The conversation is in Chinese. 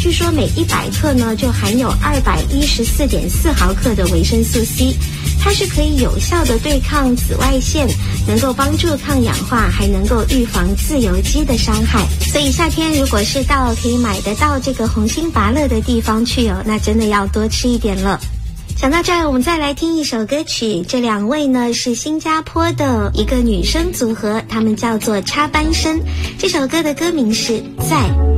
据说每100克呢就含有214.4毫克的维生素 C， 它是可以有效的对抗紫外线，能够帮助抗氧化，还能够预防自由基的伤害。所以夏天如果是到可以买得到这个红心芭乐的地方去哦，那真的要多吃一点了。想到这儿，我们再来听一首歌曲。这2位呢是新加坡的一个女生组合，她们叫做插班生。这首歌的歌名是在。